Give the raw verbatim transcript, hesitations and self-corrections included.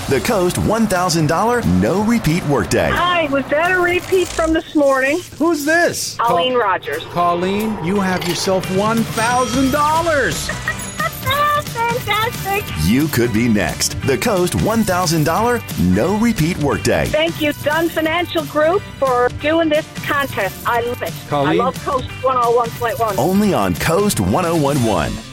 The Coast one thousand dollars no repeat workday. Hi, was that a repeat from this morning? Who's this? Colleen Rogers. Colleen, you have yourself one thousand dollars. Fantastic. You could be next. The Coast one thousand dollars no repeat workday. Thank you, Dunn Financial Group, for doing this contest. I love it. Colleen? I love Coast one oh one point one. Only on Coast one oh one point one.